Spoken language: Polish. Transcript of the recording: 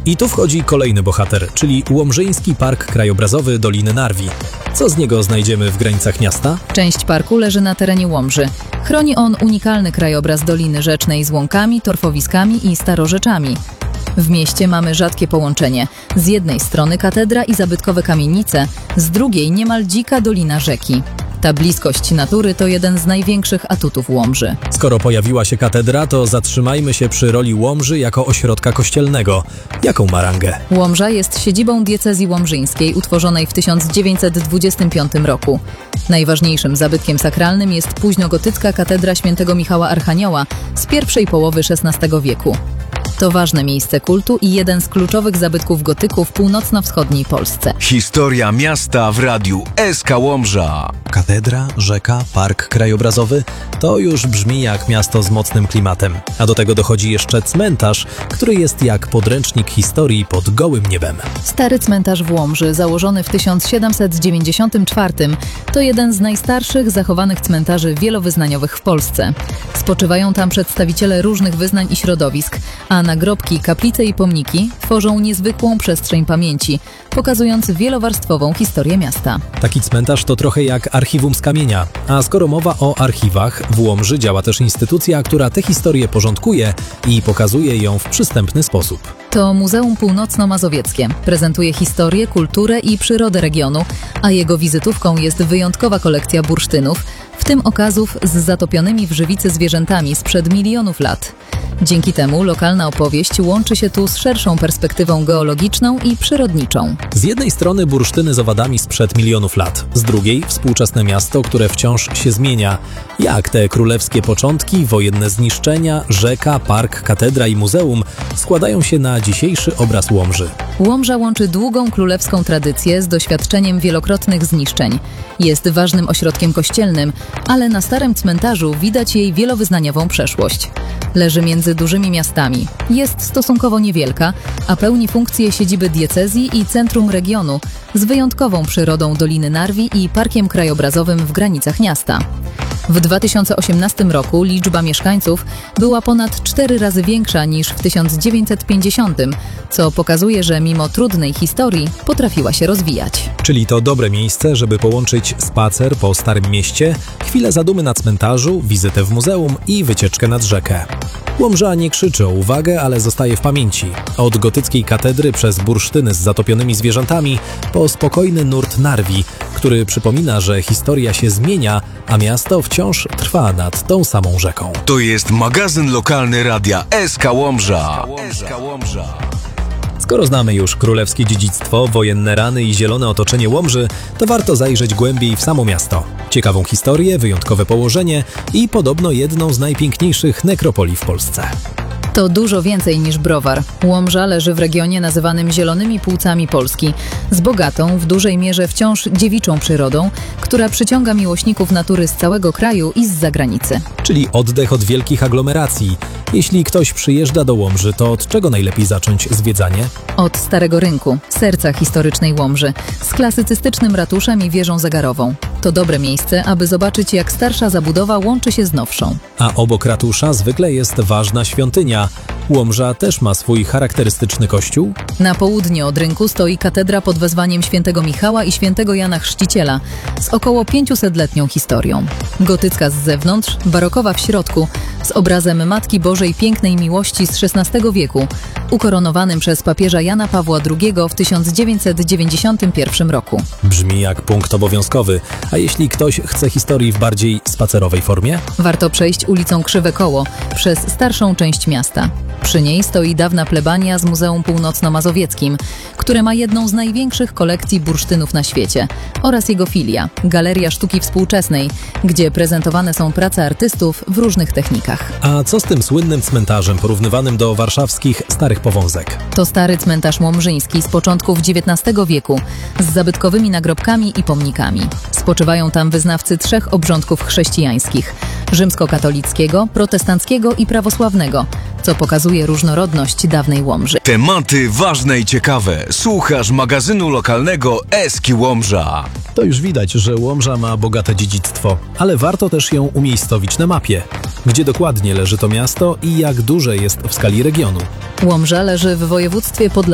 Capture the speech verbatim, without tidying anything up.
I tu wchodzi kolejny bohater, czyli Łomżyński Park Krajobrazowy Doliny Narwi. Co z niego znajdziemy w granicach miasta? Część parku leży na terenie Łomży. Chroni on unikalny krajobraz Doliny Rzecznej z łąkami, torfowiskami i starorzeczami. W mieście mamy rzadkie połączenie. Z jednej strony katedra i zabytkowe kamienice, z drugiej niemal dzika dolina rzeki. Ta bliskość natury to jeden z największych atutów Łomży. Skoro pojawiła się katedra, to zatrzymajmy się przy roli Łomży jako ośrodka kościelnego. Jaką ma rangę? Łomża jest siedzibą diecezji łomżyńskiej utworzonej w tysiąc dziewięćset dwudziestym piątym roku. Najważniejszym zabytkiem sakralnym jest późnogotycka katedra świętego Michała Archanioła z pierwszej połowy szesnastego wieku. To ważne miejsce kultu i jeden z kluczowych zabytków gotyku w północno-wschodniej Polsce. Historia miasta w radiu S K Łomża. Katedra, rzeka, park krajobrazowy – to już brzmi jak miasto z mocnym klimatem. A do tego dochodzi jeszcze cmentarz, który jest jak podręcznik historii pod gołym niebem. Stary cmentarz w Łomży, założony w tysiąc siedemset dziewięćdziesiątym czwartym, to jeden z najstarszych zachowanych cmentarzy wielowyznaniowych w Polsce. Spoczywają tam przedstawiciele różnych wyznań i środowisk, a nagrobki, kaplice i pomniki tworzą niezwykłą przestrzeń pamięci, pokazując wielowarstwową historię miasta. Taki cmentarz to trochę jak archiwum z kamienia, a skoro mowa o archiwach, w Łomży działa też instytucja, która tę historię porządkuje i pokazuje ją w przystępny sposób. To Muzeum Północno-Mazowieckie. Prezentuje historię, kulturę i przyrodę regionu, a jego wizytówką jest wyjątkowa kolekcja bursztynów, w tym okazów z zatopionymi w żywicy zwierzętami sprzed milionów lat. Dzięki temu lokalna opowieść łączy się tu z szerszą perspektywą geologiczną i przyrodniczą. Z jednej strony bursztyny z owadami sprzed milionów lat, z drugiej współczesne miasto, które wciąż się zmienia. Jak te królewskie początki, wojenne zniszczenia, rzeka, park, katedra i muzeum składają się na dzisiejszy obraz Łomży. Łomża łączy długą królewską tradycję z doświadczeniem wielokrotnych zniszczeń. Jest ważnym ośrodkiem kościelnym, ale na starym cmentarzu widać jej wielowyznaniową przeszłość. Leży między dużymi miastami. Jest stosunkowo niewielka, a pełni funkcję siedziby diecezji i centrum regionu z wyjątkową przyrodą Doliny Narwi i parkiem krajobrazowym w granicach miasta. W dwa tysiące osiemnastym roku liczba mieszkańców była ponad cztery razy większa niż w tysiąc dziewięćset pięćdziesiątym, co pokazuje, że mimo trudnej historii potrafiła się rozwijać. Czyli to dobre miejsce, żeby połączyć spacer po Starym Mieście, chwilę zadumy na cmentarzu, wizytę w muzeum i wycieczkę nad rzekę. Łomża nie krzyczy o uwagę, ale zostaje w pamięci. Od gotyckiej katedry przez bursztyny z zatopionymi zwierzętami po spokojny nurt Narwi, który przypomina, że historia się zmienia, a miasto wciąż trwa nad tą samą rzeką. To jest magazyn lokalny radia S K Łomża. Skoro znamy już królewskie dziedzictwo, wojenne rany i zielone otoczenie Łomży, to warto zajrzeć głębiej w samo miasto. Ciekawą historię, wyjątkowe położenie i podobno jedną z najpiękniejszych nekropolii w Polsce. To dużo więcej niż browar. Łomża leży w regionie nazywanym Zielonymi Półcami Polski, z bogatą, w dużej mierze wciąż dziewiczą przyrodą, która przyciąga miłośników natury z całego kraju i z zagranicy. Czyli oddech od wielkich aglomeracji. Jeśli ktoś przyjeżdża do Łomży, to od czego najlepiej zacząć zwiedzanie? Od Starego Rynku, serca historycznej Łomży, z klasycystycznym ratuszem i wieżą zegarową. To dobre miejsce, aby zobaczyć, jak starsza zabudowa łączy się z nowszą. A obok ratusza zwykle jest ważna świątynia. Łomża też ma swój charakterystyczny kościół. Na południe od rynku stoi katedra pod wezwaniem świętego Michała i świętego Jana Chrzciciela z około pięciusetletnią historią. Gotycka z zewnątrz, barokowa w środku, z obrazem Matki Bożej Pięknej Miłości z szesnastego wieku, ukoronowanym przez papieża Jana Pawła drugiego w tysiąc dziewięćset dziewięćdziesiątym pierwszym roku. Brzmi jak punkt obowiązkowy. A jeśli ktoś chce historii w bardziej spacerowej formie? Warto przejść ulicą Krzywe Koło przez starszą część miasta. Przy niej stoi dawna plebania z Muzeum Północno-Mazowieckim, które ma jedną z największych kolekcji bursztynów na świecie, oraz jego filia, Galeria Sztuki Współczesnej, gdzie prezentowane są prace artystów w różnych technikach. A co z tym słynnym cmentarzem porównywanym do warszawskich Starych Powązek? To stary cmentarz łomżyński z początków dziewiętnastego wieku z zabytkowymi nagrobkami i pomnikami. Spoczywają tam wyznawcy trzech obrządków chrześcijańskich: rzymskokatolickiego, protestanckiego i prawosławnego, co pokazuje różnorodność dawnej Łomży. Tematy ważne i ciekawe. Słuchasz magazynu lokalnego S K Łomża. To już widać, że Łomża ma bogate dziedzictwo, ale warto też ją umiejscowić na mapie. Gdzie dokładnie leży to miasto i jak duże jest w skali regionu? Łomża leży w województwie podlaskim.